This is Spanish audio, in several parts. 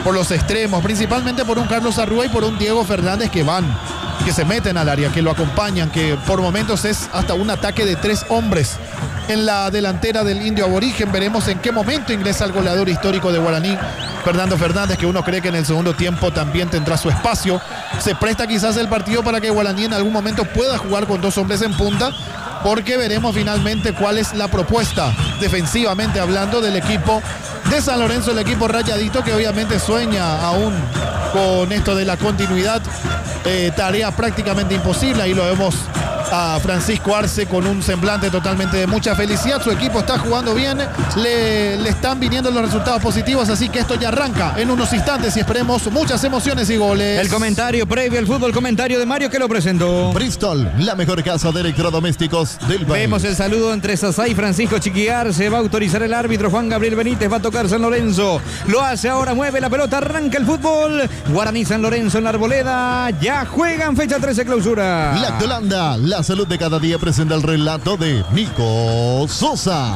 por los extremos, principalmente por un Carlos Arrúa y por un Diego Fernández que se meten al área, que lo acompañan, que por momentos es hasta un ataque de 3 hombres en la delantera del Indio Aborigen. Veremos en qué momento ingresa el goleador histórico de Guaraní, Fernando Fernández, que uno cree que en el segundo tiempo también tendrá su espacio. Se presta quizás el partido para que Guaraní en algún momento pueda jugar con 2 hombres en punta, porque veremos finalmente cuál es la propuesta defensivamente hablando del equipo de San Lorenzo, el equipo rayadito, que obviamente sueña aún con esto de la continuidad, tarea prácticamente imposible. Ahí lo vemos a Francisco Arce con un semblante totalmente de mucha felicidad. Su equipo está jugando bien, le están viniendo los resultados positivos, así que esto ya arranca en unos instantes y esperemos muchas emociones y goles. El comentario previo al fútbol, comentario de Mario, que lo presentó. Bristol, la mejor casa de electrodomésticos del país. Vemos el saludo entre Sasá y Francisco Chiquiar. Se va a autorizar el árbitro Juan Gabriel Benítez, va a tocar San Lorenzo. Lo hace ahora, mueve la pelota, arranca el fútbol. Guaraní San Lorenzo en la Arboleda. Ya juegan fecha 13 clausura. Lactolanda, la salud de cada día, presenta el relato de Nico Sosa.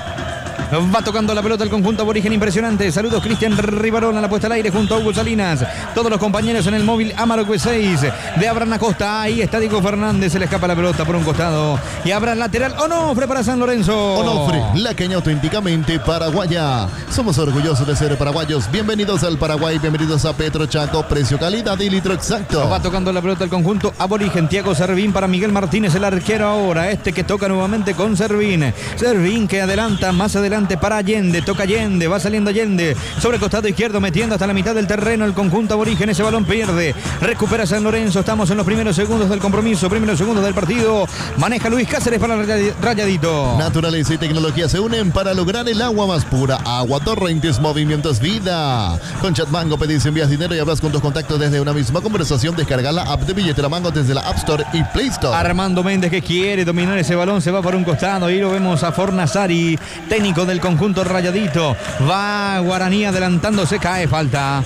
Va tocando la pelota el conjunto aborigen, impresionante. Saludos, Cristian Rivarón a la puesta al aire junto a Hugo Salinas. Todos los compañeros en el móvil Amargo 6 de Abraham Acosta. Ahí está Diego Fernández, se le escapa la pelota por un costado. Y habrá lateral Onofre para San Lorenzo. Onofre, la caña auténticamente paraguaya. Somos orgullosos de ser paraguayos. Bienvenidos al Paraguay, bienvenidos a Petro Chaco. Precio, calidad y litro exacto. Va tocando la pelota el conjunto aborigen. Tiago Servín para Miguel Martínez, el arquero ahora. Este que toca nuevamente con Servín. Servín que adelanta, más adelante para Allende, toca Allende, va saliendo Allende sobre costado izquierdo, metiendo hasta la mitad del terreno el conjunto aborigen. Ese balón pierde, recupera San Lorenzo. Estamos en los primeros segundos del compromiso, primeros segundos del partido. Maneja Luis Cáceres para Rayadito. Naturaleza y tecnología se unen para lograr el agua más pura. Agua Torrentes, movimientos vida. Con Chatmango pedís, envías dinero y hablas con tus contactos desde una misma conversación. Descarga la app de Billetera Mango desde la App Store y Play Store. Armando Méndez, que quiere dominar ese balón, se va por un costado y lo vemos a Fornazari, técnico del conjunto rayadito. Va Guaraní adelantándose, cae, falta,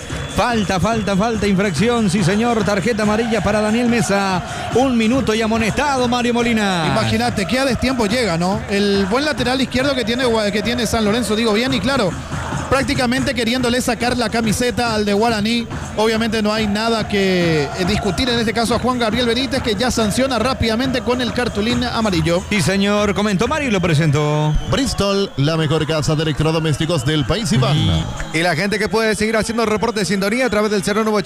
infracción, sí señor, tarjeta amarilla para Daniel Mesa. 1 minuto y amonestado Mario Molina. Imagínate qué a destiempo llega, ¿no? El buen lateral izquierdo que tiene San Lorenzo, digo bien, y claro, prácticamente queriéndole sacar la camiseta al de Guaraní. Obviamente no hay nada que discutir en este caso a Juan Gabriel Benítez, que ya sanciona rápidamente con el cartulín amarillo. Sí señor, comentó Mario y lo presentó. Bristol, la mejor casa de electrodomésticos del país, Iván. Y la gente que puede seguir haciendo el reporte de sintonía a través del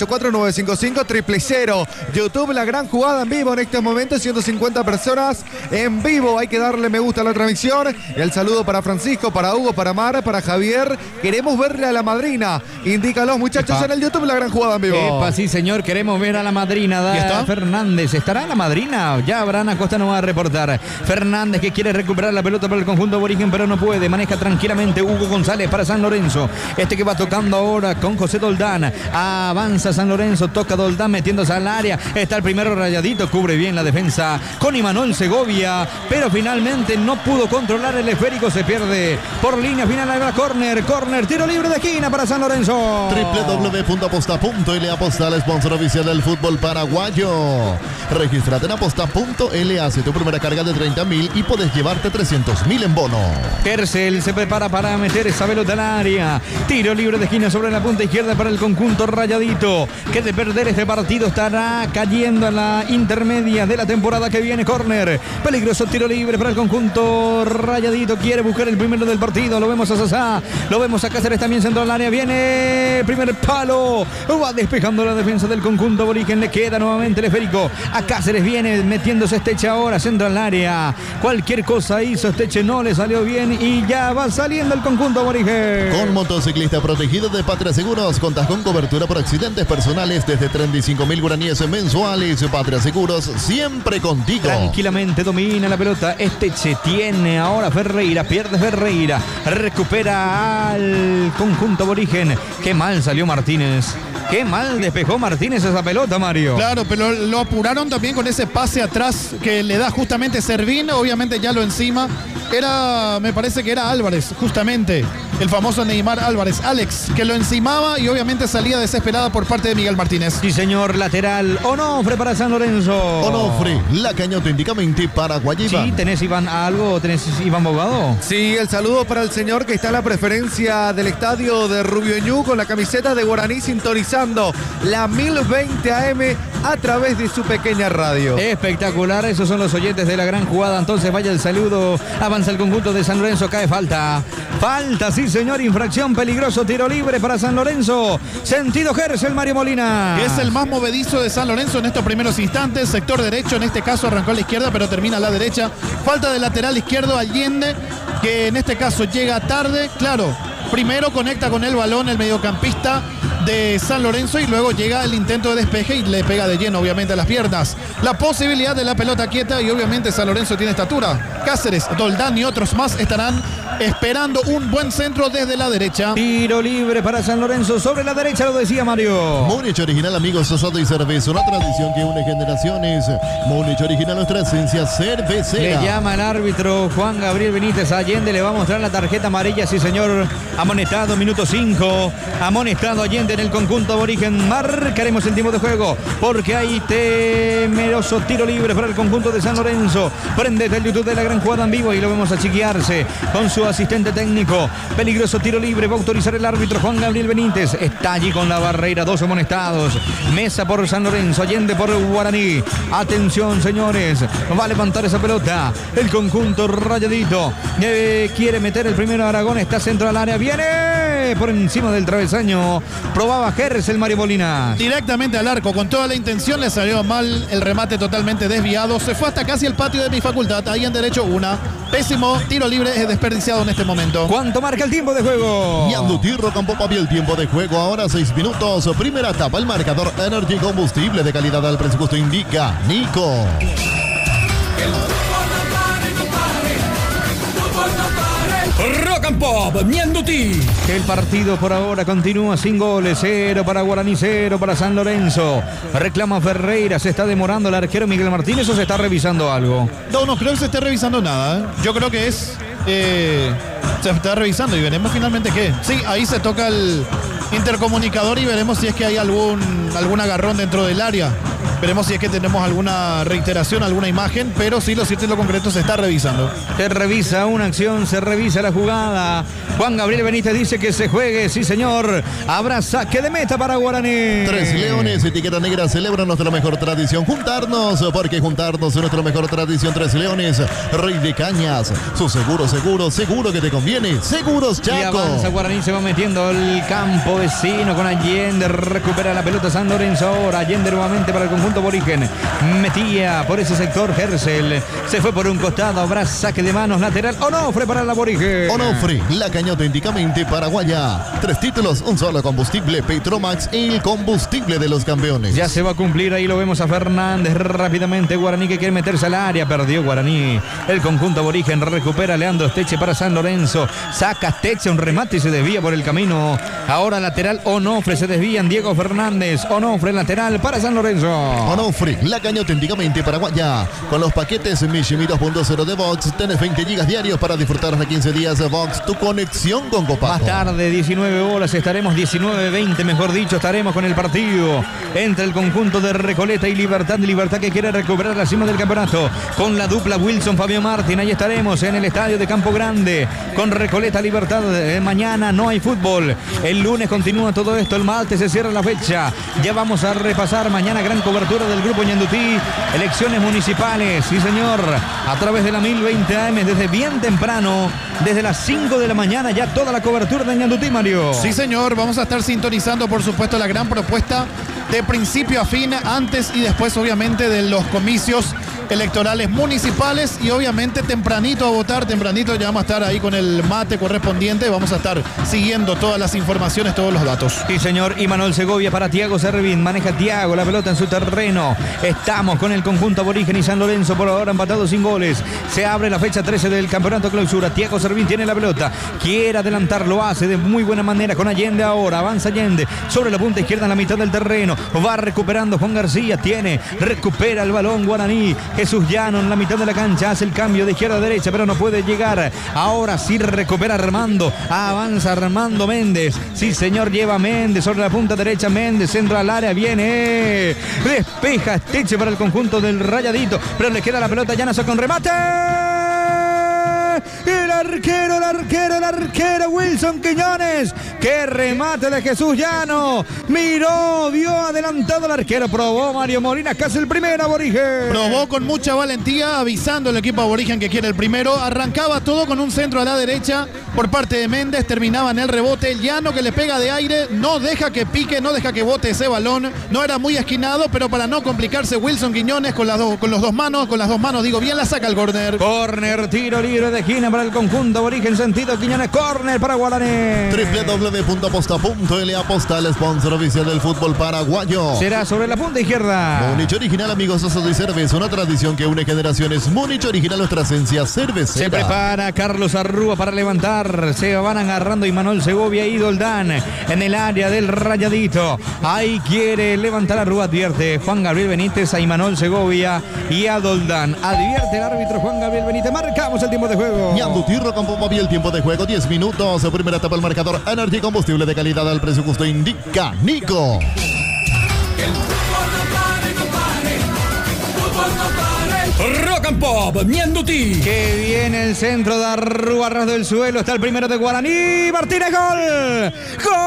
0984-955-000. YouTube, la gran jugada en vivo en este momento, 150 personas en vivo. Hay que darle me gusta a la transmisión. El saludo para Francisco, para Hugo, para Mar, para Javier. Queremos verle a la madrina. Indican los muchachos en el YouTube, la gran jugada en vivo. Epa, sí señor, queremos ver a la madrina. Fernández, ¿estará la madrina? Ya Abraham Acosta no va a reportar. Fernández, que quiere recuperar la pelota para el conjunto aborigen, pero no puede. Maneja tranquilamente Hugo González para San Lorenzo. Este que va tocando ahora con José Doldán. Avanza San Lorenzo, toca Doldán metiéndose al área. Está el primero Rayadito, cubre bien la defensa con Imanol Segovia, pero finalmente no pudo controlar el esférico. Se pierde por línea final a la córner, tiro libre de esquina para San Lorenzo. www.aposta.l, Aposta, el sponsor oficial del fútbol paraguayo. Regístrate en aposta.l, hace tu primera carga de 30.000 y puedes llevarte 300.000 en bono. Tercel se prepara para meter esa pelota al área. Tiro libre de esquina sobre la punta izquierda para el conjunto rayadito, que de perder este partido estará cayendo a la intermedia de la temporada que viene. Córner, peligroso tiro libre para el conjunto rayadito. Quiere buscar el primero del partido. Lo vemos a Sasá, lo vemos a Cáceres también centro al área. Viene primer palo, va despejando la defensa del conjunto aborigen. Le queda nuevamente el esférico a Cáceres. Viene metiéndose Esteche ahora, centro al área. Cualquier cosa hizo Esteche, no le salió bien y ya va saliendo el conjunto aborigen. Con motociclista protegido de Patria Seguros, contás con cobertura por accidentes personales desde 35.000 guaraníes mensuales. Patria Seguros, siempre contigo. Tranquilamente domina la pelota Esteche, tiene ahora Ferreira, pierde Ferreira, recupera al conjunto aborigen. Qué mal salió Martínez, qué mal despejó Martínez esa pelota, Mario. Claro, pero lo apuraron también con ese pase atrás que le da justamente Servín, obviamente ya lo encima. Me parece que era Álvarez, justamente, el famoso Neymar Álvarez, Alex, que lo encimaba y obviamente salía desesperada por parte de Miguel Martínez. Sí, señor, lateral Onofre para San Lorenzo. Onofre, la caña auténticamente paraguaya. Sí, ¿tenés Iván algo? ¿Tenés Iván Bogado? Sí, el saludo para el señor que está en la preferencia del estadio de Rubioñú con la camiseta de Guaraní sintonizando la 1020 AM a través de su pequeña radio. Espectacular, esos son los oyentes de la gran jugada. Entonces vaya el saludo, avanza el conjunto de San Lorenzo, cae falta. Falta, sí señor, infracción, peligroso, tiro libre para San Lorenzo. Sentido Gersel, Mario Molina. Que es el más movedizo de San Lorenzo en estos primeros instantes. Sector derecho, en este caso arrancó a la izquierda, pero termina a la derecha. Falta de lateral izquierdo, Allende, que en este caso llega tarde. Claro, primero conecta con el balón el mediocampista de San Lorenzo y luego llega el intento de despeje y le pega de lleno obviamente a las piernas. La posibilidad de la pelota quieta y obviamente San Lorenzo tiene estatura. Cáceres, Doldán y otros más estarán esperando un buen centro desde la derecha. Tiro libre para San Lorenzo, sobre la derecha lo decía Mario. Múnich original, amigos, asado y cerveza, una tradición que une generaciones. Múnich original, nuestra esencia cervecera. Le llama el árbitro Juan Gabriel Benítez Allende, le va a mostrar la tarjeta amarilla, sí señor. Amonestado, minuto 5. Amonestado Allende en el conjunto aborigen. Marcaremos el tiempo de juego porque hay temeroso tiro libre para el conjunto de San Lorenzo. Prendete el YouTube de la gran jugada en vivo y lo vemos achiquearse con su asistente técnico. Peligroso tiro libre, va a autorizar el árbitro Juan Gabriel Benítez. Está allí con la barrera, 2 amonestados. Mesa por San Lorenzo, Allende por Guaraní. Atención, señores, va a levantar esa pelota el conjunto rayadito. Quiere meter el primero Aragón, está centro al área, viene por encima del travesaño. Probaba Gersel, Mario Molina. Directamente al arco, con toda la intención, le salió mal el remate totalmente desviado. Se fue hasta casi el patio de mi facultad, ahí en derecho una. Pésimo tiro libre, es desperdiciado en este momento. ¿Cuánto marca el tiempo de juego? Ñandutirro Campo Papi, el tiempo de juego ahora 6 minutos. Primera etapa, el marcador Energy, combustible de calidad al presupuesto indica Nico. Rock and Pop, Ñandutí. El partido por ahora continúa sin goles. 0 para Guaraní, 0 para San Lorenzo. Reclama Ferreira, se está demorando el arquero Miguel Martínez o se está revisando algo. No creo que se esté revisando nada, ¿eh? Yo creo que es... se está revisando y veremos finalmente qué. Sí, ahí se toca el intercomunicador y veremos si es que hay algún agarrón dentro del área. Veremos si es que tenemos alguna reiteración, alguna imagen, pero sí, lo cierto y lo concreto se está revisando. Se revisa una acción, se revisa la jugada. Juan Gabriel Benítez dice que se juegue, sí señor. Habrá saque de meta para Guaraní. 3 Leones, etiqueta negra, celebra nuestra mejor tradición. Juntarnos, porque juntarnos es nuestra mejor tradición. 3 Leones, Rey de Cañas. Su seguro que te conviene. Seguros Chaco. Y avanza Guaraní, se va metiendo el campo vecino con Allende. Recupera la pelota San Lorenzo ahora. Allende nuevamente para el conjunto aborigen. Metía por ese sector Gersel. Se fue por un costado. Habrá saque de manos lateral. Onofre para el aborigen. Onofre, la caña auténticamente paraguaya. 3 títulos, un solo combustible. Petromax, el combustible de los campeones. Ya se va a cumplir. Ahí lo vemos a Fernández rápidamente. Guaraní que quiere meterse al área. Perdió Guaraní. El conjunto aborigen recupera Leandro Esteche para San Lorenzo. Saca Esteche un remate y se desvía por el camino. Ahora lateral Onofre. Se desvían Diego Fernández. Onofre lateral para San Lorenzo. Onofre, la caña auténticamente paraguaya. Con los paquetes Mishimi 2.0 de Vox, tenés 20 gigas diarios para disfrutar hasta 15 días de Vox, tu conexión con Copaco. Más tarde, 19 horas, estaremos 19:20, mejor dicho, estaremos con el partido entre el conjunto de Recoleta y Libertad. Libertad que quiere recuperar la cima del campeonato con la dupla Wilson-Fabio Martín. Ahí estaremos en el estadio de Campo Grande con Recoleta Libertad. Mañana no hay fútbol. El lunes continúa todo esto. El martes se cierra la fecha. Ya vamos a repasar mañana gran cobertura del grupo Ñandutí. Elecciones municipales, sí señor, a través de la 1020 AM desde bien temprano, desde las 5 de la mañana, ya toda la cobertura de Ñandutí, Mario. Sí señor, vamos a estar sintonizando por supuesto la gran propuesta de principio a fin, antes y después obviamente de los comicios electorales municipales y obviamente tempranito a votar, tempranito ya vamos a estar ahí con el mate correspondiente, vamos a estar siguiendo todas las informaciones, todos los datos. Sí señor, y Manuel Segovia para Tiago Servín, maneja Tiago la pelota en su terreno. Estamos con el conjunto aborigen y San Lorenzo por ahora empatado sin goles. Se abre la fecha 13 del campeonato clausura. Tiago Servín tiene la pelota, quiere adelantar, lo hace de muy buena manera con Allende ahora, avanza Allende sobre la punta izquierda en la mitad del terreno, va recuperando Juan García, recupera el balón Guaraní, Jesús Llano en la mitad de la cancha hace el cambio de izquierda a derecha, pero no puede llegar. Ahora sí recupera Armando. Avanza Armando Méndez. Sí, señor, lleva Méndez sobre la punta derecha. Méndez, centro al área, viene. Despeja Esteche para el conjunto del Rayadito, pero le queda la pelota Llanazo con remate. El arquero Wilson Quiñones. ¡Qué remate de Jesús Llano! Miró, vio adelantado el arquero. Probó Mario Molina, casi el primero aborigen. Probó con mucha valentía, avisando al equipo aborigen que quiere el primero. Arrancaba todo con un centro a la derecha por parte de Méndez. Terminaba en el rebote. Llano, que le pega de aire. No deja que pique, no deja que bote ese balón. No era muy esquinado, pero para no complicarse, Wilson Quiñones con las dos manos, digo bien, la saca el córner. Córner, tiro libre de esquina para el conjunto aborigen. Sentido Quiñones, córner para Guaraní. www.aposta.la, Aposta, el sponsor oficial del fútbol paraguayo. Será sobre la punta izquierda. Múnich Original, amigos socios de cerveza, una tradición que une generaciones. Múnich Original, nuestra esencia cervecera. Se prepara Carlos Arrúa para levantar. Se van agarrando Imanol Segovia y Doldán en el área del Rayadito. Ahí quiere levantar Arrúa, advierte Juan Gabriel Benítez a Imanol Segovia y a Doldán. Advierte el árbitro Juan Gabriel Benítez. Marcamos el tiempo de juego. Ñandutí, Rocampo Móvil, el tiempo de juego 10 minutos. Primera etapa, el marcador Energy, combustible de calidad al precio justo, indica Nico. Rock and Pop, Ñandutí. Que viene el centro de Arrúa, ras del suelo. Está el primero de Guaraní. Martínez, gol. ¡Gol!